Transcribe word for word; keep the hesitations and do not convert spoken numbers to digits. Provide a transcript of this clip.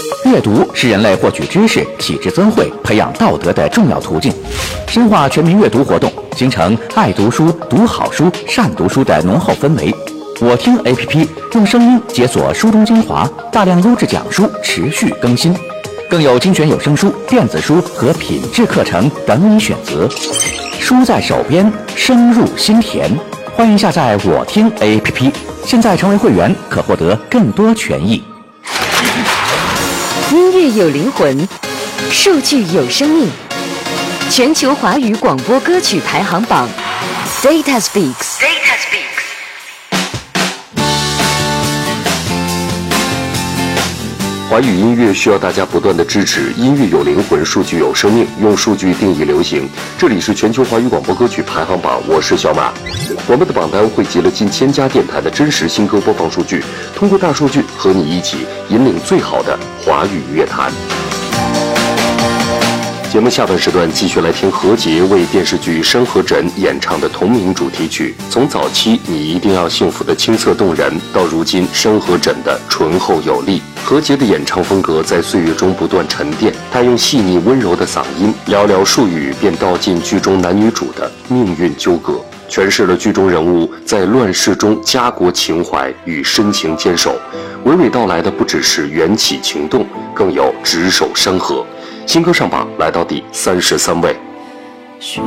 阅读是人类获取知识、启智增慧、培养道德的重要途径。深化全民阅读活动，形成爱读书、读好书、善读书的浓厚氛围。我听 A P P 用声音解锁书中精华，大量优质讲书持续更新，更有精选有声书、电子书和品质课程等你选择。书在手边，声入心田。欢迎下载我听 A P P， 现在成为会员可获得更多权益。 音乐有灵魂，数据有生命。全球华语广播歌曲排行榜 ，Data Speaks。Data Speaks。 华语音乐需要大家不断的支持，音乐有灵魂，数据有生命，用数据定义流行。这里是全球华语广播歌曲排行榜，我是小马。我们的榜单汇集了近千家电台的真实新歌播放数据，通过大数据和你一起引领最好的华语乐坛。节目下半时段继续来听何洁为电视剧《山河枕》演唱的同名主题曲。从早期你一定要幸福的清澈动人，到如今《山河枕》的醇厚有力，何洁的演唱风格在岁月中不断沉淀。她用细腻温柔的嗓音，寥寥数语便道尽剧中男女主的命运纠葛，诠释了剧中人物在乱世中家国情怀与深情坚守。娓娓道来的不只是缘起情动，更有执手山河。新歌上榜来到第三十三位。